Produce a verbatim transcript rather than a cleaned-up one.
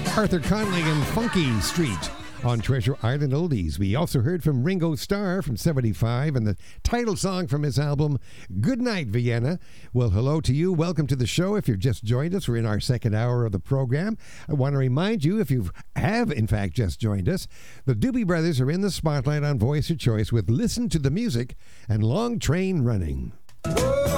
Arthur Conley and Funky Street on Treasure Island Oldies. We also heard from Ringo Starr from seventy-five and the title song from his album, Good Night, Vienna. Well, hello to you. Welcome to the show. If you've just joined us, we're in our second hour of the program. I want to remind you, if you have, in fact, just joined us, the Doobie Brothers are in the spotlight on Voice of Choice with Listen to the Music and Long Train Running.